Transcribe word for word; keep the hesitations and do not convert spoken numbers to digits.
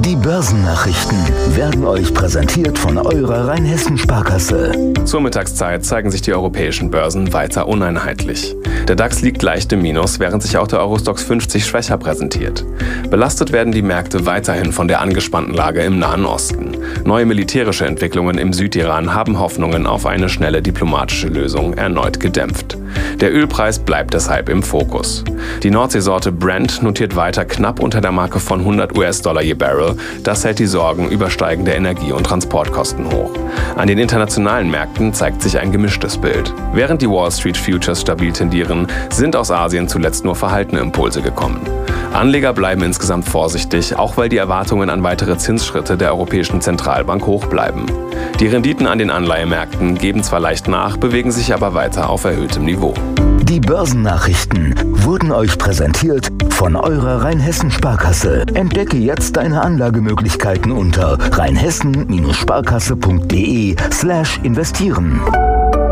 Die Börsennachrichten werden euch präsentiert von eurer Rheinhessen-Sparkasse. Zur Mittagszeit zeigen sich die europäischen Börsen weiter uneinheitlich. Der DAX liegt leicht im Minus, während sich auch der Eurostoxx fünfzig schwächer präsentiert. Belastet werden die Märkte weiterhin von der angespannten Lage im Nahen Osten. Neue militärische Entwicklungen im Südiran haben Hoffnungen auf eine schnelle diplomatische Lösung erneut gedämpft. Der Ölpreis bleibt deshalb im Fokus. Die Nordseesorte Brent notiert weiter knapp unter der Marke von hundert US-Dollar je Barrel. Das hält die Sorgen über steigende Energie- und Transportkosten hoch. An den internationalen Märkten zeigt sich ein gemischtes Bild. Während die Wall Street Futures stabil tendieren, sind aus Asien zuletzt nur verhaltene Impulse gekommen. Anleger bleiben insgesamt vorsichtig, auch weil die Erwartungen an weitere Zinsschritte der Europäischen Zentralbank hoch bleiben. Die Renditen an den Anleihemärkten geben zwar leicht nach, bewegen sich aber weiter auf erhöhtem Niveau. Die Börsennachrichten wurden euch präsentiert von eurer Rheinhessen-Sparkasse. Entdecke jetzt deine Anlagemöglichkeiten unter rheinhessen Sparkasse punkt de slash investieren.